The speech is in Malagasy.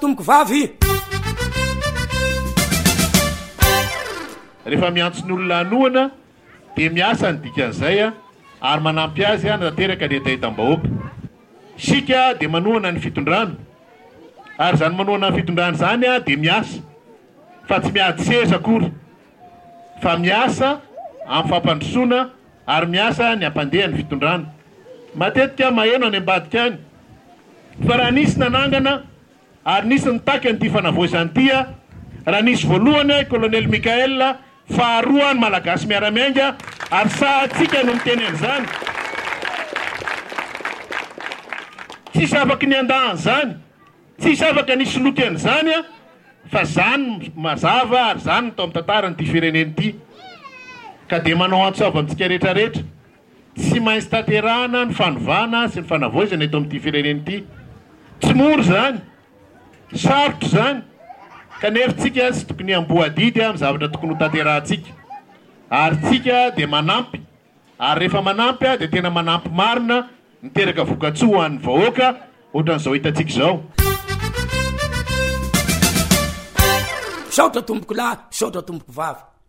tomboko vavy rehefa miantsony olona anoana de miasa ny dikan'izay ary manampy azy nateraka ny etaetam-bahoaka sika de manoana ny fitondrano ary zany manoana ny fitondrano zany de miasa fa tsy miady seza akory fa miasa amin'ny fampandrosoana ary miasa ny ampandeha ny fitondrano matetika maheno any ambadika any fa raha nisy nanangana ary nisy nitaky an'ity fanavoazany ity raha nisy voalohany colonel Mikael faharoa ny malagasy miaramiainga ary sahatsika no miteny an'izany tsisy afaka ny andahan zany tsisy afaka nisy loky an'izany fa zany mazava ary zany tao amin'ny tantaranyity fireneny ity ka de manao antsoava amintsika rehetrarehetra tsy maintsy tanterahana ny fanovana sy ny fanavoazana eto amin'ity fireneny ity tsy moro zany sarotro zany kanefa tsika sy tokony amboadidy amin'ny zavatra tokony ho tanterahantsika ary tsika de manampy ary rehefa manampy de tena manampy marina niteraka vokatsoa ho an'ny vahoaka ohatran'izao hitantsika zao saotra tomboko lahy saotra tomboko vavy